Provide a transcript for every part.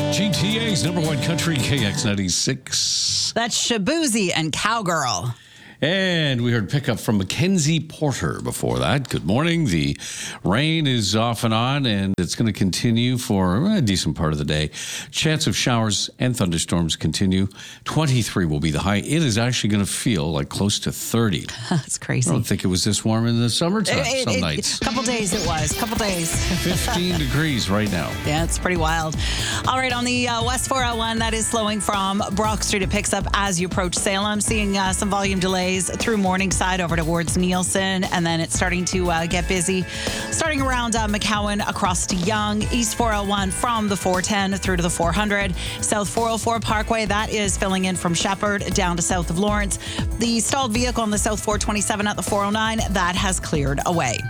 GTA's number one country, KX96. That's Shabuzi and Cowgirl. And we heard pickup from Mackenzie Porter before that. Good morning. The rain is off and on, and it's going to continue for a decent part of the day. Chance of showers and thunderstorms continue. 23 will be the high. It is actually going to feel like close to 30. That's crazy. I don't think it was this warm in the summertime some nights. A couple days it was. 15 degrees right now. Yeah, it's pretty wild. All right, on the West 401, that is slowing from Brock Street. It picks up as you approach Salem, seeing some volume delays through Morningside over towards Nielsen, and then it's starting to get busy starting around McCowan across to Yonge. East 401 from the 410 through to the 400. South 404 Parkway, that is filling in from Shepherd down to south of Lawrence. The stalled vehicle on the South 427 at the 409, that has cleared away.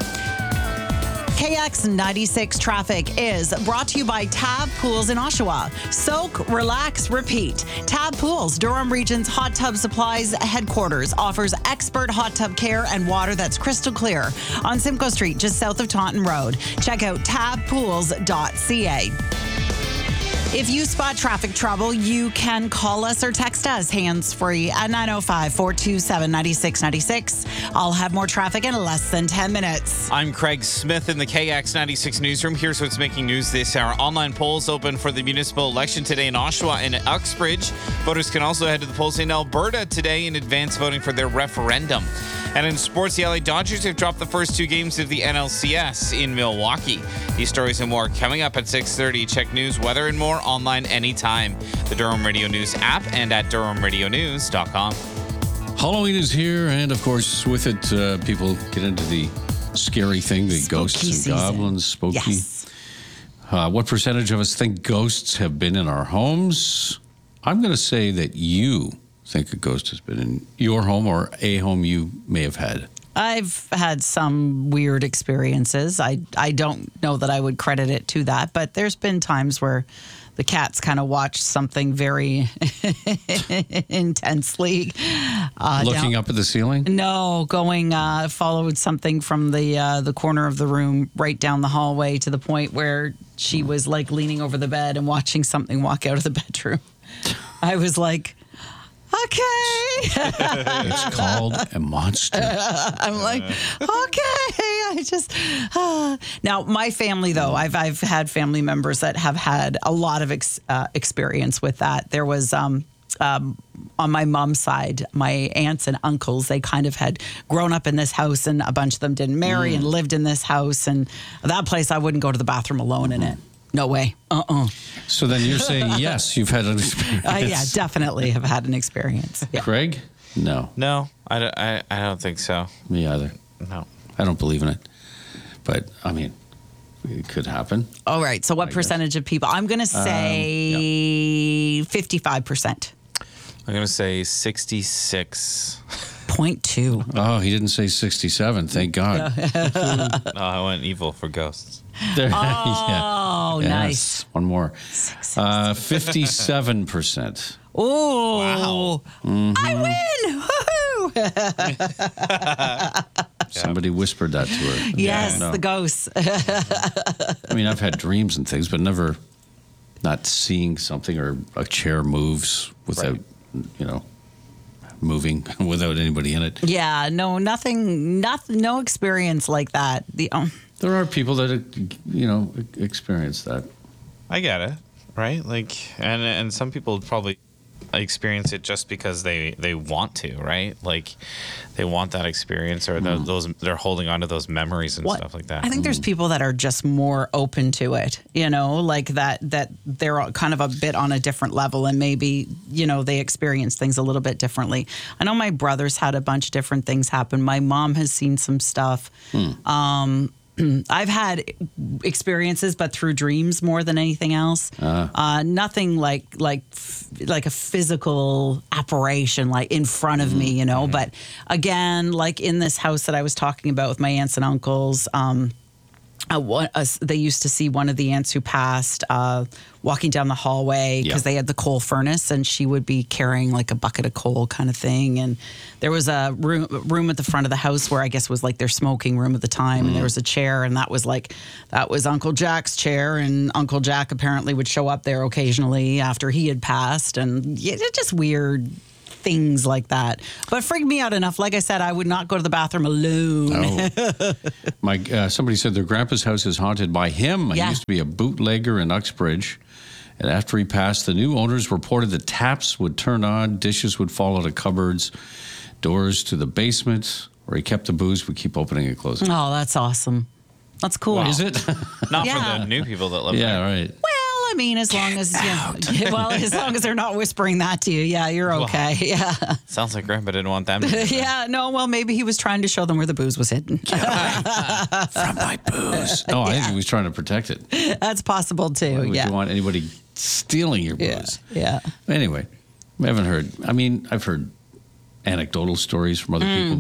KX96 traffic is brought to you by Tab Pools in Oshawa. Soak, relax, repeat. Tab Pools, Durham Region's hot tub supplies headquarters, offers expert hot tub care and water that's crystal clear on Simcoe Street, just south of Taunton Road. Check out tabpools.ca. If you spot traffic trouble, you can call us or text us hands-free at 905-427-9696. I'll have more traffic in less than 10 minutes. I'm Craig Smith in the KX96 newsroom. Here's what's making news this hour. Online polls open for the municipal election today in Oshawa and Uxbridge. Voters can also head to the polls in Alberta today in advance voting for their referendum. And in sports, the LA Dodgers have dropped the first two games of the NLCS in Milwaukee. These stories and more coming up at 6:30. Check news, weather, and more online anytime. The Durham Radio News app and at durhamradionews.com. Halloween is here, and of course, with it, people get into the scary thing, the ghosts and season. goblins, spooky. Yes. What percentage of us think ghosts have been in our homes? I'm going to say that you think a ghost has been in your home or a home you may have had. I've had some weird experiences. I don't know that I would credit it to that, but there's been times where the cat's kind of watched something very intensely. Looking up at the ceiling? No, followed something from the corner of the room right down the hallway to the point where she was like leaning over the bed and watching something walk out of the bedroom. I was like, okay. It's called a monster. I'm like, okay. Now, my family, though, I've had family members that have had a lot of experience with that. There was on my mom's side, my aunts and uncles, they kind of had grown up in this house, and a bunch of them didn't marry and lived in this house. And that place, I wouldn't go to the bathroom alone in it. No way. So then you're saying, yes, you've had an experience. Yeah, definitely have had an experience. Yeah. Craig? No. No, I don't think so. Me either. No. I don't believe in it. But, I mean, it could happen. All right. So what percentage of people? I'm going to say 55%. I'm going to say 66. 0.2. Oh, he didn't say 67. Thank God. I went evil for ghosts. There, Oh, Yes. nice. One more. 57%. Oh, Wow. I win. Woohoo. Somebody whispered that to her. Yes, No. the ghosts. I mean, I've had dreams and things, but never not seeing something or a chair moves without, moving without anybody in it. Yeah, nothing, no experience like that. There are people that, experience that. I get it, right? Like, and some people probably experience it just because they want to, right? Like, they want that experience, or they're holding on to those memories and stuff like that. I think there's people that are just more open to it, like that they're kind of a bit on a different level, and maybe, they experience things a little bit differently. I know my brother's had a bunch of different things happen. My mom has seen some stuff. I've had experiences, but through dreams more than anything else. Nothing like a physical apparition, like in front of me, But again, like in this house that I was talking about with my aunts and uncles, they used to see one of the aunts who passed walking down the hallway because they had the coal furnace, and she would be carrying like a bucket of coal kind of thing. And there was a room at the front of the house where I guess was like their smoking room at the time, and there was a chair, and that was Uncle Jack's chair, and Uncle Jack apparently would show up there occasionally after he had passed, and just weird things like that. But freaked me out enough. Like I said, I would not go to the bathroom alone. Oh. Somebody said their grandpa's house is haunted by him. He used to be a bootlegger in Uxbridge. And after he passed, the new owners reported that taps would turn on, dishes would fall out of cupboards, doors to the basement where he kept the booze would keep opening and closing. Oh, that's awesome. That's cool. Wow. Is it? Not for the new people that live there. Yeah, right. I mean, as long as as long as they're not whispering that to you, you're okay. Yeah. Sounds like Grandpa didn't want them to do that. Yeah, no, well, maybe he was trying to show them where the booze was hidden. From my booze. Oh, I think he was trying to protect it. That's possible too. Why would you want anybody stealing your booze? Yeah. Anyway, we haven't heard. I mean, I've heard anecdotal stories from other people.